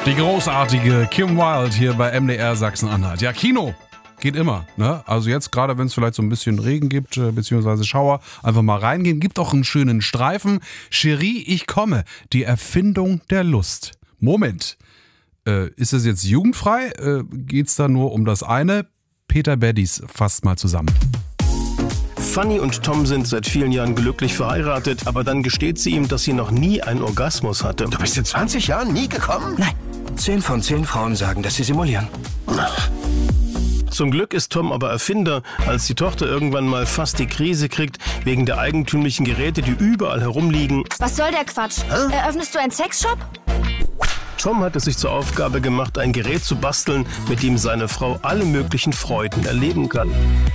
Die großartige Kim Wilde hier bei MDR Sachsen-Anhalt. Ja, Kino geht immer, ne? Also jetzt gerade, wenn es vielleicht so ein bisschen Regen gibt, beziehungsweise Schauer, einfach mal reingehen. Gibt auch einen schönen Streifen. Cherie, ich komme. Die Erfindung der Lust. Moment. Ist es jetzt jugendfrei? Geht's da nur um das eine? Peter Beddies fasst mal zusammen. Fanny und Tom sind seit vielen Jahren glücklich verheiratet, aber dann gesteht sie ihm, dass sie noch nie einen Orgasmus hatte. Du bist in 20 Jahren nie gekommen? Nein. 10 von 10 Frauen sagen, dass sie simulieren. Zum Glück ist Tom aber Erfinder, als die Tochter irgendwann mal fast die Krise kriegt, wegen der eigentümlichen Geräte, die überall herumliegen. Was soll der Quatsch? Eröffnest du einen Sexshop? Tom hat es sich zur Aufgabe gemacht, ein Gerät zu basteln, mit dem seine Frau alle möglichen Freuden erleben kann.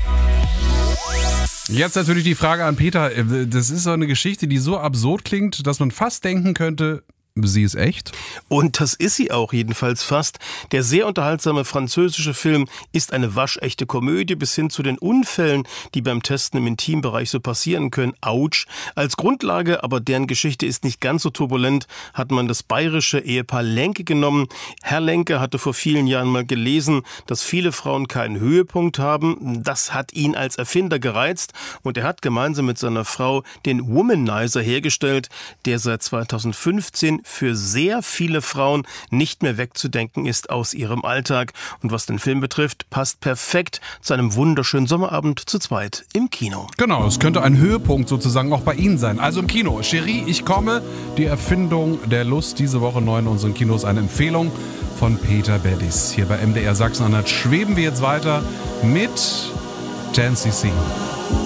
Jetzt natürlich die Frage an Peter. Das ist so eine Geschichte, die so absurd klingt, dass man fast denken könnte, sie ist echt. Und das ist sie auch jedenfalls fast. Der sehr unterhaltsame französische Film ist eine waschechte Komödie bis hin zu den Unfällen, die beim Testen im Intimbereich so passieren können. Autsch. Als Grundlage, aber deren Geschichte ist nicht ganz so turbulent, hat man das bayerische Ehepaar Lenke genommen. Herr Lenke hatte vor vielen Jahren mal gelesen, dass viele Frauen keinen Höhepunkt haben. Das hat ihn als Erfinder gereizt und er hat gemeinsam mit seiner Frau den Womanizer hergestellt, der seit 2015 für sehr viele Frauen nicht mehr wegzudenken ist aus ihrem Alltag. Und was den Film betrifft, passt perfekt zu einem wunderschönen Sommerabend zu zweit im Kino. Genau, es könnte ein Höhepunkt sozusagen auch bei Ihnen sein. Also im Kino. Cherie, ich komme. Die Erfindung der Lust. Diese Woche neu in unseren Kinos. Eine Empfehlung von Peter Beddies. Hier bei MDR Sachsen-Anhalt schweben wir jetzt weiter mit 10cc.